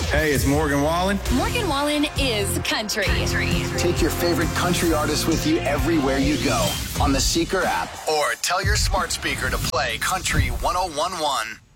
Hey, it's Morgan Wallen. Morgan Wallen is country. Take your favorite country artists with you everywhere you go on the Seeker app or tell your smart speaker to play Country 101.1.